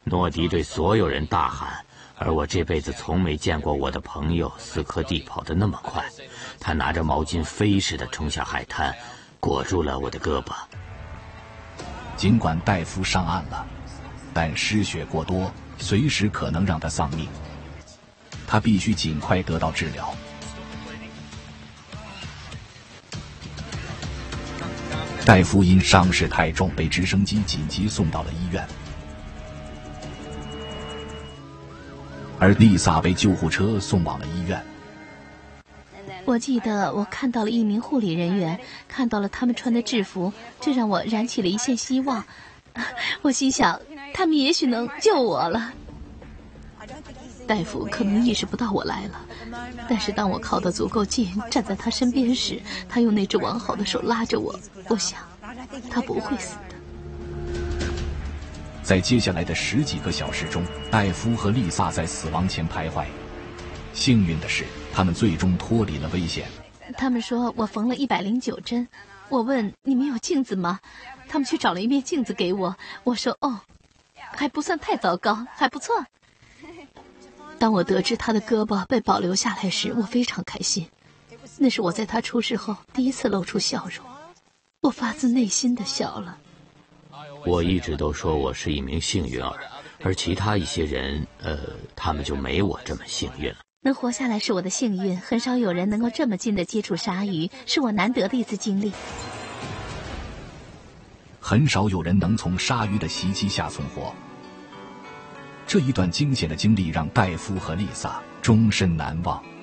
诺迪对所有人大喊，而我这辈子从没见过我的朋友斯科蒂跑得那么快。他拿着毛巾飞似的冲下海滩，裹住了我的胳膊。 尽管戴夫上岸了，但失血过多，随时可能让他丧命。他必须尽快得到治疗。戴夫因伤势太重，被直升机紧急送到了医院，而丽萨被救护车送往了医院。 我记得我看到了一名护理人员，看到了他们穿的制服，这让我燃起了一线希望。我心想，他们也许能救我了。戴夫可能意识不到我来了，但是当我靠得足够近，站在他身边时，他用那只完好的手拉着我。我想，他不会死的。 在接下来的10几个小时中，戴夫和丽萨在死亡前徘徊。幸运的是，他们最终脱离了危险。 他们说我缝了109针。我问你们有镜子吗？他们去找了一面镜子给我。我说哦，还不算太糟糕，还不错。当我得知他的胳膊被保留下来时，我非常开心。那是我在他出事后第一次露出笑容，我发自内心的笑了。 我一直都说我是一名幸运儿，而其他一些人，他们就没我这么幸运了。 能活下来是我的幸运，很少有人能够这么近的接触鲨鱼，是我难得的一次经历。 很少有人能从鲨鱼的袭击下存活。这一段惊险的经历让戴夫和丽萨终身难忘。